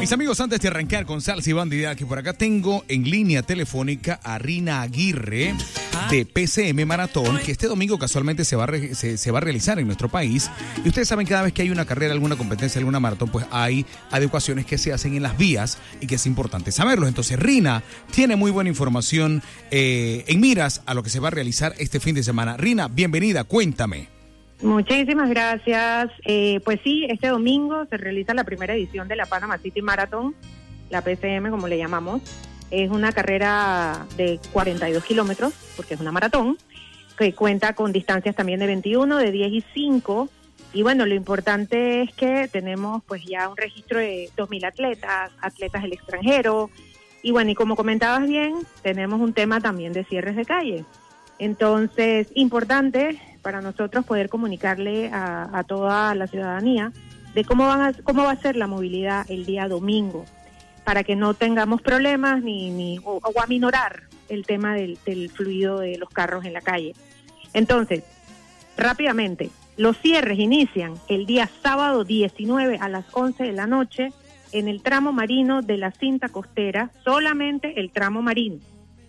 Mis amigos, antes de arrancar con Salsa y Bandida, que por acá tengo en línea telefónica a Rina Aguirre de PCM Maratón, que este domingo casualmente se va a realizar en nuestro país. Y ustedes saben que cada vez que hay una carrera, alguna competencia, alguna maratón, pues hay adecuaciones que se hacen en las vías y que es importante saberlo. Entonces Rina tiene muy buena información en miras a lo que se va a realizar este fin de semana. Rina, bienvenida, cuéntame. Muchísimas gracias. Pues sí, este domingo se realiza la primera edición de la Panama City Marathon, la PCM como le llamamos. Es una carrera de 42 kilómetros, porque es una maratón, que cuenta con distancias también de 21, de 10 y 5. Y bueno, lo importante es que tenemos pues ya un registro de 2.000 atletas del extranjero. Y bueno, y como comentabas bien, tenemos un tema también de cierres de calle. Entonces, importante para nosotros poder comunicarle a toda la ciudadanía de cómo va a ser la movilidad el día domingo, para que no tengamos problemas o aminorar el tema del fluido de los carros en la calle. Entonces, rápidamente, los cierres inician el día sábado 19 a las 11 de la noche en el tramo marino de la cinta costera, solamente el tramo marino,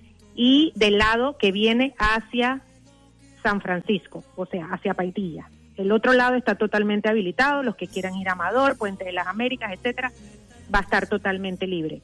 y del lado que viene hacia San Francisco, o sea, hacia Paitilla. El otro lado está totalmente habilitado, los que quieran ir a Amador, Puente de las Américas, etcétera, va a estar totalmente libre.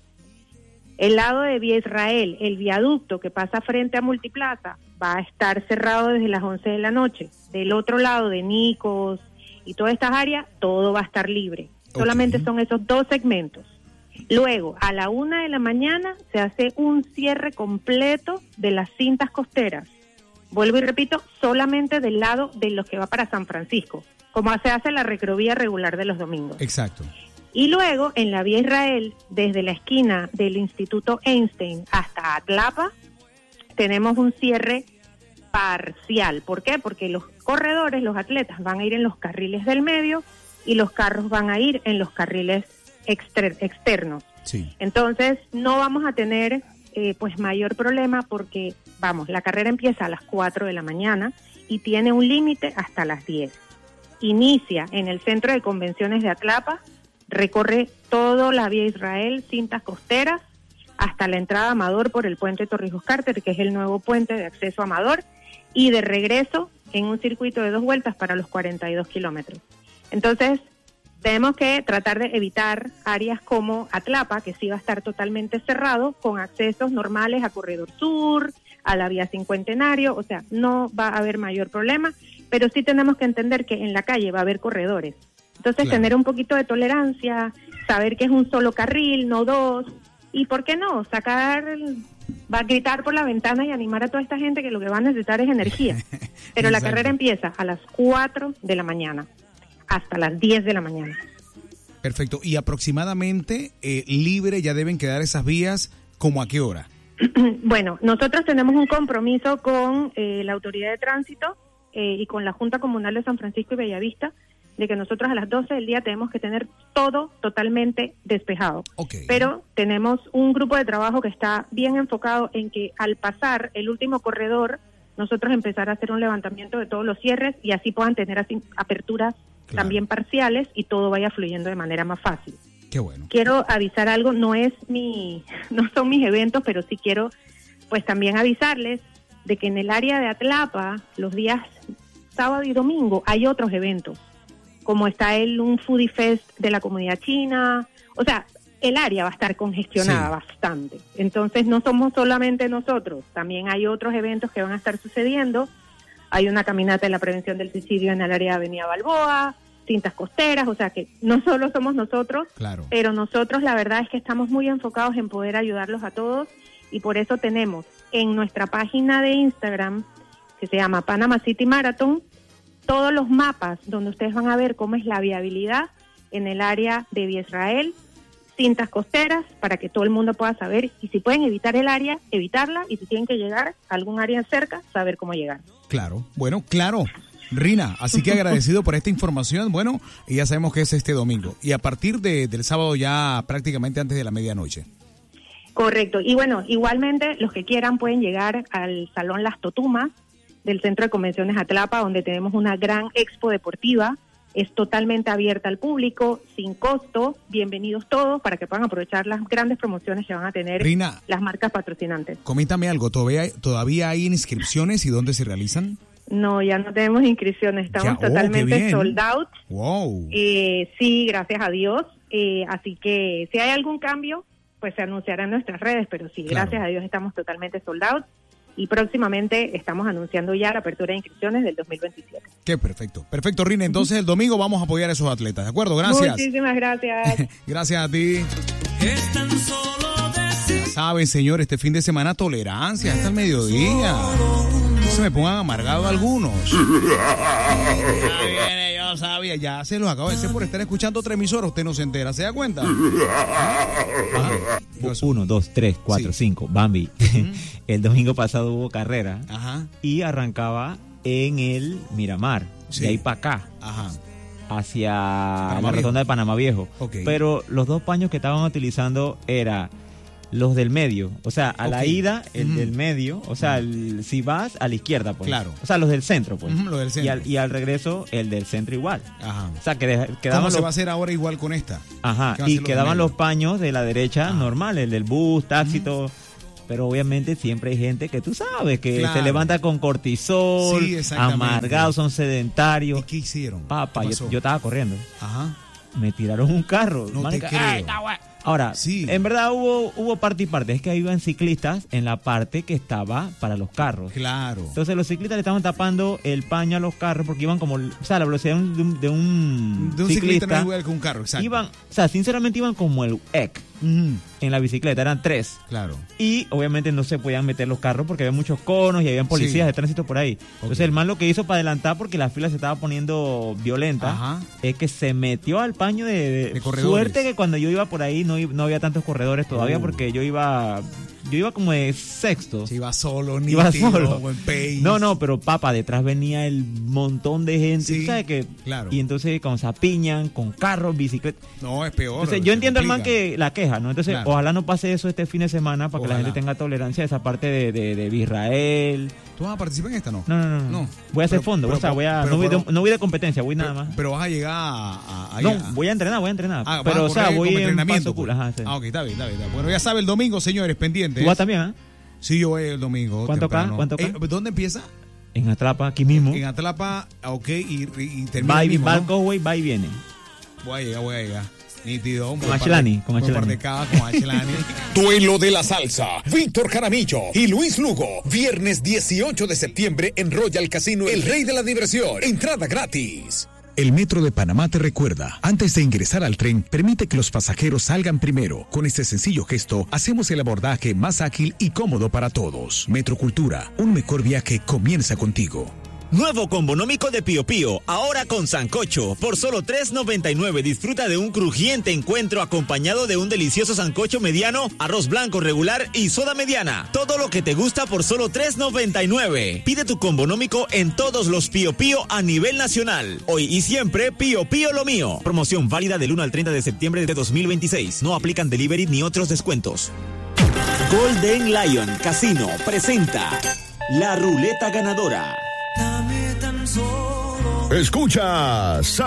El lado de Vía Israel, el viaducto que pasa frente a Multiplaza, va a estar cerrado desde las 11 de la noche. Del otro lado de Nicos y todas estas áreas, todo va a estar libre. Okay. Solamente son esos dos segmentos. Luego, a la 1 de la mañana, se hace un cierre completo de las cintas costeras. Vuelvo y repito, solamente del lado de los que va para San Francisco, como se hace la recrovía regular de los domingos. Exacto. Y luego, en la Vía Israel, desde la esquina del Instituto Einstein hasta Atlapa, tenemos un cierre parcial. ¿Por qué? Porque los corredores, los atletas, van a ir en los carriles del medio y los carros van a ir en los carriles externos. Sí. Entonces, no vamos a tener pues mayor problema porque, vamos, la carrera empieza a las 4 de la mañana y tiene un límite hasta las 10. Inicia en el Centro de Convenciones de Atlapa, recorre toda la Vía Israel, cintas costeras, hasta la entrada a Amador por el puente Torrijos Carter, que es el nuevo puente de acceso a Amador, y de regreso en un circuito de 2 vueltas para los 42 kilómetros. Entonces, tenemos que tratar de evitar áreas como Atlapa, que sí va a estar totalmente cerrado, con accesos normales a Corredor Sur, a la Vía Cincuentenario, o sea, no va a haber mayor problema, pero sí tenemos que entender que en la calle va a haber corredores. Entonces, claro, tener un poquito de tolerancia, saber que es un solo carril, no dos, y ¿por qué no? Va a gritar por la ventana y animar a toda esta gente que lo que va a necesitar es energía. Pero la carrera empieza a las 4 de la mañana. Hasta las 10 de la mañana. Perfecto. ¿Y aproximadamente libre ya deben quedar esas vías como a qué hora? Bueno, nosotros tenemos un compromiso con la Autoridad de Tránsito y con la Junta Comunal de San Francisco y Bellavista, de que nosotros a las 12 del día tenemos que tener todo totalmente despejado. Okay. Pero tenemos un grupo de trabajo que está bien enfocado en que al pasar el último corredor, nosotros empezar a hacer un levantamiento de todos los cierres y así puedan tener así aperturas, claro, también parciales, y todo vaya fluyendo de manera más fácil. Qué bueno. Quiero avisar algo, no son mis eventos, pero sí quiero pues también avisarles de que en el área de Atlapa, los días sábado y domingo, hay otros eventos, como está un Foodie Fest de la comunidad china, o sea, el área va a estar congestionada, sí, bastante. Entonces no somos solamente nosotros, también hay otros eventos que van a estar sucediendo. Hay una caminata en la prevención del suicidio en el área de Avenida Balboa, cintas costeras, o sea que no solo somos nosotros, claro, pero nosotros la verdad es que estamos muy enfocados en poder ayudarlos a todos, y por eso tenemos en nuestra página de Instagram, que se llama Panama City Marathon, todos los mapas donde ustedes van a ver cómo es la viabilidad en el área de Vía Israel, cintas costeras, para que todo el mundo pueda saber, y si pueden evitar el área, evitarla, y si tienen que llegar a algún área cerca, saber cómo llegar. Claro, bueno, claro, Rina, así que agradecido por esta información. Bueno, y ya sabemos que es este domingo, y a partir del sábado ya prácticamente antes de la medianoche. Correcto, y bueno, igualmente los que quieran pueden llegar al Salón Las Totumas del Centro de Convenciones Atlapa, donde tenemos una gran expo deportiva Es totalmente abierta al público, sin costo, bienvenidos todos para que puedan aprovechar las grandes promociones que van a tener Rina, las marcas patrocinantes. Coméntame algo, ¿todavía hay inscripciones y dónde se realizan? No, ya no tenemos inscripciones, estamos totalmente sold out. Wow. Sí, gracias a Dios. Así que si hay algún cambio, pues se anunciará en nuestras redes, pero sí, claro, gracias a Dios estamos totalmente sold out. Y próximamente estamos anunciando ya la apertura de inscripciones del 2027. Qué perfecto. Perfecto, Rina. Entonces el domingo vamos a apoyar a esos atletas, ¿de acuerdo? Gracias. Muchísimas gracias. Gracias a ti. Saben, señor, este fin de semana tolerancia hasta el mediodía. No se me pongan amargados algunos. Yo sabía, ya se los acabo de decir por estar escuchando otra emisora. Usted no se entera, ¿se da cuenta? 1, 2, 3, 4, 5, Bambi. El domingo pasado hubo carrera. Ajá. Y arrancaba en el Miramar, sí, de ahí para acá. Ajá. Hacia Panamá la rotonda de Panamá Viejo. Okay. Pero los dos paños que estaban utilizando era los del medio, o sea, a la ida el del medio, o sea, si vas a la izquierda, pues. Claro. O sea, los del centro, pues. Los del centro. Y al regreso el del centro igual. Ajá. O sea, quedaban ¿Cómo se va a hacer ahora igual con esta? Ajá, y quedaban los paños de la derecha normal, el del bus, taxi, todo. Pero obviamente siempre hay gente que tú sabes que claro, se levanta con cortisol, sí, amargados, son sedentarios. ¿Y qué hicieron? Papá, yo estaba corriendo. Ajá. Me tiraron un carro. No te creo. Ahora, sí, en verdad hubo parte y parte. Es que iban ciclistas en la parte que estaba para los carros. Claro. Entonces los ciclistas le estaban tapando el paño a los carros porque iban como, o sea, la velocidad de un ciclista no es igual que un carro, exacto. Iban, o sea, sinceramente iban como el EC. En la bicicleta, eran 3. Claro. Y obviamente no se podían meter los carros porque había muchos conos y habían policías de tránsito por ahí. Entonces el man lo que hizo para adelantar, porque la fila se estaba poniendo violenta, es que se metió al paño de corredores. Suerte que cuando yo iba por ahí no había tantos corredores todavía porque yo iba como de sexto. Se iba solo, ni iba solo. Buen pace. No, pero papá, detrás venía el montón de gente. Sí, ¿sabes qué? Claro. Y entonces cuando se apiñan con carros, bicicletas. No, es peor. Entonces yo entiendo al man que la queja, ¿no? Entonces ojalá no pase eso este fin de semana para que la gente tenga tolerancia a esa parte de Israel. ¿Tú vas a participar en esta, no? No. Voy a hacer fondo. O sea, no voy de competencia, voy nada más. Pero vas a llegar a no, voy a entrenar. Pero, o sea, voy en entrenamiento. Paso cool, ajá, sí. Ok, está bien. Bueno, ya sabe, el domingo, señores, pendientes. ¿Tú vas también, ah? Sí, yo voy el domingo. ¿Cuánto acá? ¿Dónde empieza? En Atlapa, aquí mismo. En Atlapa, ok, y termina mismo, va y viene. Voy a llegar. Nítido. Con Achelani. Con Achelani. Duelo de la salsa. Víctor Jaramillo y Luis Lugo. Viernes 18 de septiembre en Royal Casino, el rey de la diversión. Entrada gratis. El Metro de Panamá te recuerda, antes de ingresar al tren, permite que los pasajeros salgan primero. Con este sencillo gesto, hacemos el abordaje más ágil y cómodo para todos. Metrocultura, un mejor viaje comienza contigo. Nuevo combonómico de Pío Pío, ahora con sancocho. Por solo $3.99 disfruta de un crujiente encuentro acompañado de un delicioso sancocho mediano, arroz blanco regular y soda mediana. Todo lo que te gusta por solo $3.99. Pide tu combonómico en todos los Pío Pío a nivel nacional. Hoy y siempre, Pío Pío lo mío. Promoción válida del 1 al 30 de septiembre de 2026. No aplican delivery ni otros descuentos. Golden Lion Casino presenta La Ruleta Ganadora. Escucha